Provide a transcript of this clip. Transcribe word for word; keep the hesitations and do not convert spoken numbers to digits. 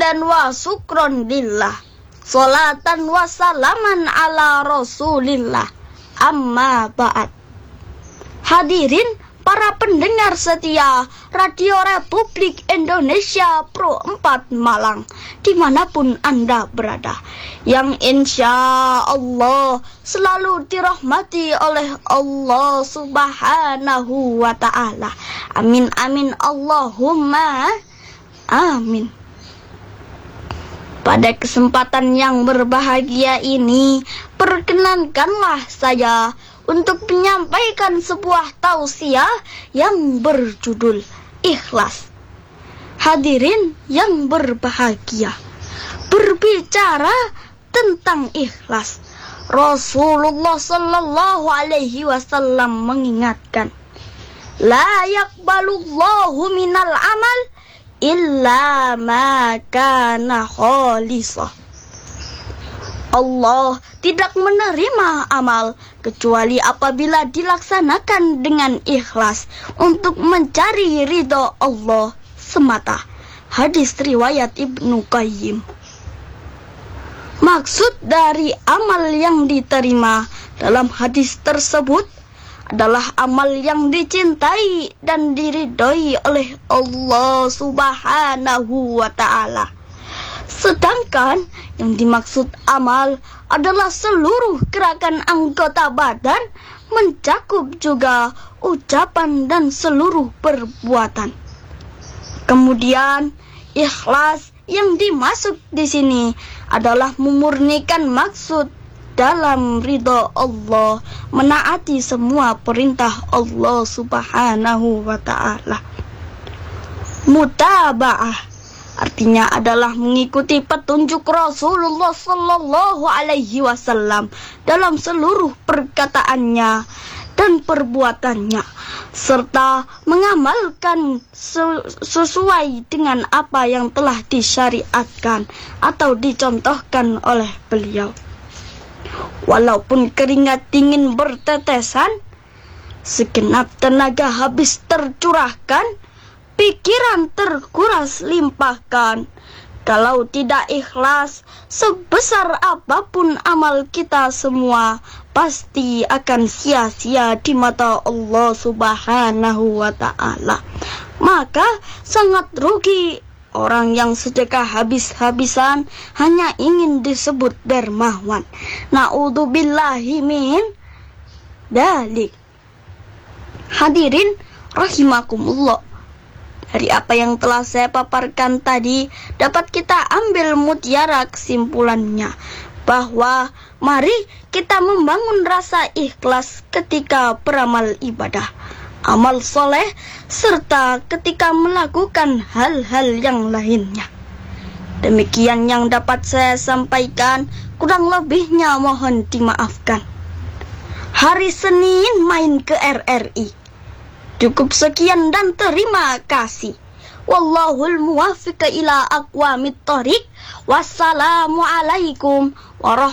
hamdan wa syukron lillah, salatan wa salaman ala rasulillah, amma ba'd. Hadirin para pendengar setia Radio Republik Indonesia Pro empat Malang, dimanapun Anda berada, yang insya Allah selalu dirahmati oleh Allah Subhanahu wa Ta'ala. Amin amin Allahumma amin. Pada kesempatan yang berbahagia ini, perkenankanlah saya untuk menyampaikan sebuah tausiah yang berjudul Ikhlas. Hadirin yang berbahagia, berbicara tentang ikhlas, Rasulullah Sallallahu Alaihi Wasallam mengingatkan, la yaqbalullahu minal amal illa ma kana khalisah. Allah tidak menerima amal kecuali apabila dilaksanakan dengan ikhlas untuk mencari ridho Allah semata. Hadis riwayat Ibnu Qayyim. Maksud dari amal yang diterima dalam hadis tersebut adalah amal yang dicintai dan diridhoi oleh Allah Subhanahu wa Ta'ala. Sedangkan yang dimaksud amal adalah seluruh gerakan anggota badan, mencakup juga ucapan dan seluruh perbuatan. Kemudian ikhlas yang dimaksud di sini adalah memurnikan maksud dalam ridho Allah, menaati semua perintah Allah Subhanahu wa Ta'ala. Mutaba'ah artinya adalah mengikuti petunjuk Rasulullah Sallallahu Alaihi Wasallam dalam seluruh perkataannya dan perbuatannya, serta mengamalkan sesuai dengan apa yang telah disyariatkan atau dicontohkan oleh beliau. Walaupun keringat dingin bertetesan, segenap tenaga habis tercurahkan, pikiran terkuras limpahkan. Kalau tidak ikhlas, sebesar apapun amal kita semua pasti akan sia-sia di mata Allah Subhanahu wa Ta'ala. Maka sangat rugi orang yang sedekah habis-habisan hanya ingin disebut dermawan. Na'udzubillahi min dalik. Hadirin rahimakumullah, dari apa yang telah saya paparkan tadi dapat kita ambil mutiara kesimpulannya, bahwa mari kita membangun rasa ikhlas ketika beramal ibadah, amal soleh, serta ketika melakukan hal-hal yang lainnya. Demikian yang dapat saya sampaikan, kurang lebihnya mohon dimaafkan. Hari Senin main ke R R I. Cukup sekian dan terima kasih. Wallahul muwaffiq ila aqwamit thoriq. Wassalamualaikum warahmatullahi